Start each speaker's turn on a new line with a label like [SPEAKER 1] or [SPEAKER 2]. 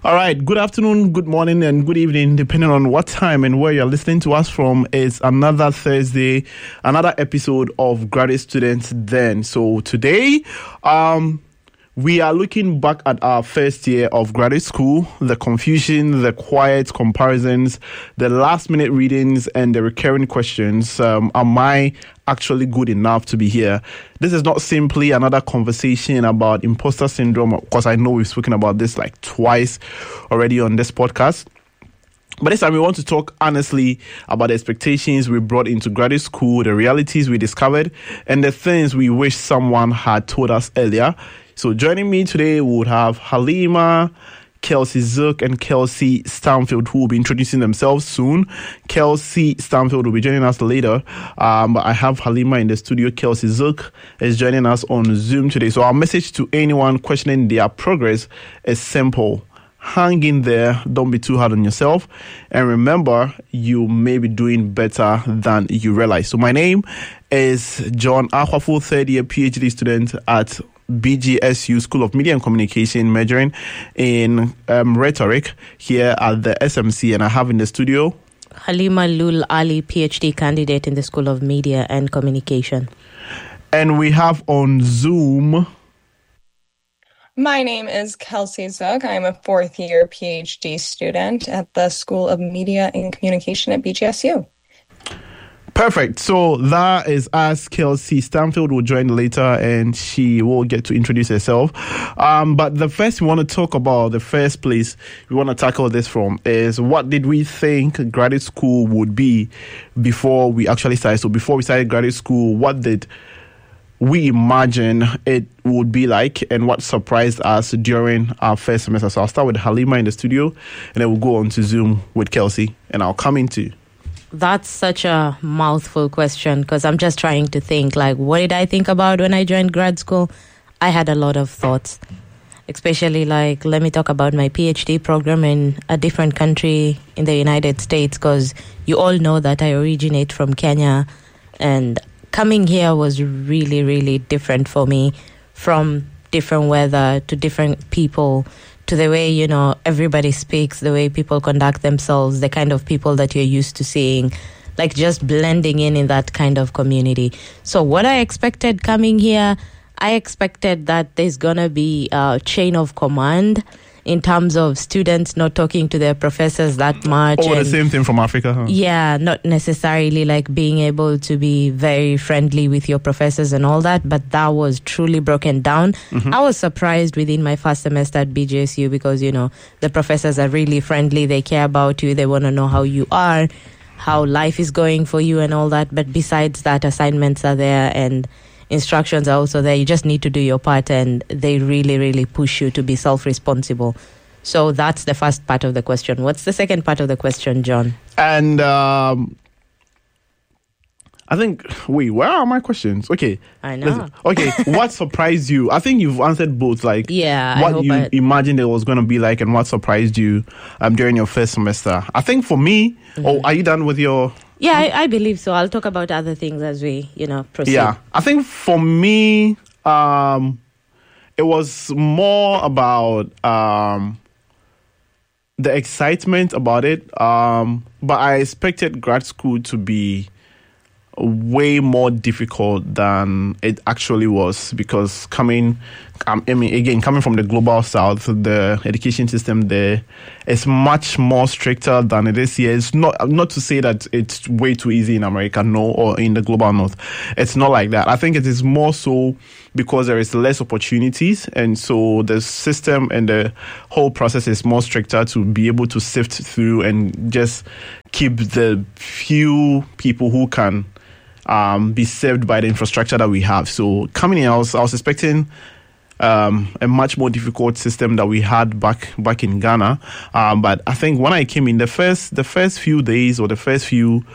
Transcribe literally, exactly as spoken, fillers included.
[SPEAKER 1] All right, good afternoon, good morning, and good evening, depending on what time and where you're listening to us from. It's another Thursday, another episode of Graduate Students Then. So today, um, we are looking back at our first year of graduate school, the confusion, the quiet comparisons, the last-minute readings, and the recurring questions. Um, am I actually good enough to be here? This is not simply another conversation about imposter syndrome, because I know we've spoken about this like twice already on this podcast. But this time we want to talk honestly about the expectations we brought into graduate school, the realities we discovered, and the things we wish someone had told us earlier. So joining me today, we would have Halima, Kelsey Zook, and Kelsey Stanfield, who will be introducing themselves soon. Kelsey Stanfield will be joining us later. Um, but I have Halima in the studio. Kelsey Zook is joining us on Zoom today. So our message to anyone questioning their progress is simple. Hang in there. Don't be too hard on yourself. And remember, you may be doing better than you realize. So my name is John Ahwafo, third year PhD student at B G S U School of Media and Communication, majoring in um, rhetoric here at the S M C. And I have in the studio
[SPEAKER 2] Halima Lul Ali, PhD candidate in the School of Media and Communication.
[SPEAKER 1] And we have on Zoom...
[SPEAKER 3] My name is Kelsey Zook. I'm a fourth year PhD student at the School of Media and Communication at B G S U.
[SPEAKER 1] Perfect. So that is us. Kelsey Stanfield will join later and she will get to introduce herself. Um, but the first we want to talk about, the first place we want to tackle this from is what did we think graduate school would be before we actually started? So before we started graduate school, what did we imagine it would be like and what surprised us during our first semester? So I'll start with Halima in the studio and then we'll go on to Zoom with Kelsey and I'll come into.
[SPEAKER 2] That's such a mouthful question because I'm just trying to think, like, what did I think about when I joined grad school? I had a lot of thoughts, especially, like, let me talk about my PhD program in a different country in the United States, because you all know that I originate from Kenya, and coming here was really, really different for me, from different weather to different people, to the way, you know, everybody speaks, the way people conduct themselves, the kind of people that you're used to seeing, like just blending in in that kind of community. So what I expected coming here, I expected that there's going to be a chain of command in terms of students not talking to their professors that much.
[SPEAKER 1] Oh, and the same thing from Africa, huh?
[SPEAKER 2] Yeah, not necessarily like being able to be very friendly with your professors and all that, but that was truly broken down. Mm-hmm. I was surprised within my first semester at B G S U because, you know, the professors are really friendly. They care about you. They want to know how you are, how life is going for you and all that. But besides that, assignments are there and instructions are also there. You just need to do your part and they really, really push you to be self-responsible. So that's the first part of the question. What's the second part of the question, John?
[SPEAKER 1] And um, I think, wait, where are my questions? Okay.
[SPEAKER 2] I know.
[SPEAKER 1] Listen. Okay, what surprised you? I think you've answered both, like
[SPEAKER 2] yeah,
[SPEAKER 1] what you
[SPEAKER 2] I...
[SPEAKER 1] imagined it was going to be like and what surprised you um, during your first semester. I think for me, mm-hmm. oh, are you done with your...
[SPEAKER 2] Yeah, I, I believe so. I'll talk about other things as we, you know, proceed.
[SPEAKER 1] Yeah, I think for me, um, it was more about um, the excitement about it. Um, but I expected grad school to be way more difficult than it actually was because coming, um, I mean, again, coming from the global south, the education system there is much more stricter than it is here. It's not not to say that it's way too easy in America, no, or in the global north. It's not like that. I think it is more so because there is less opportunities, and so the system and the whole process is more stricter to be able to sift through and just keep the few people who can Um, be served by the infrastructure that we have. So coming in, I was, I was expecting um, a much more difficult system that we had back back in Ghana. Um, but I think when I came in, the first the first few days or the first few